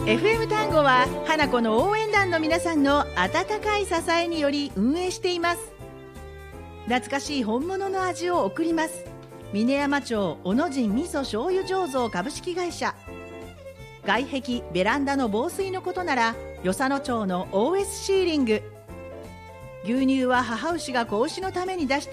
FM 単語は花子の応援団の皆さんの温かい支えにより運営しています。懐かしい本物の味を送ります。峰山町小野神味噌醤油醸造株式会社。外壁ベランダの防水のことなら与謝野町の OS シーリング。牛乳は母牛が子牛のために出して